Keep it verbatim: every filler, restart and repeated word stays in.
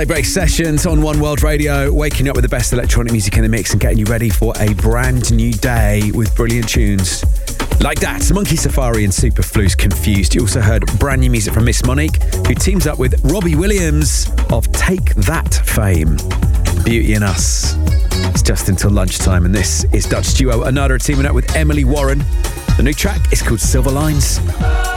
Daybreak Sessions on One World Radio, waking up with the best electronic music in the mix and getting you ready for a brand new day with brilliant tunes. Like that, Monkey Safari and Superflu's Confused. You also heard brand new music from Miss Monique, who teams up with Robbie Williams of Take That fame. Beauty in Us. It's just until lunchtime, and this is Dutch duo Anada teaming up with Emily Warren. The new track is called Silver Lines.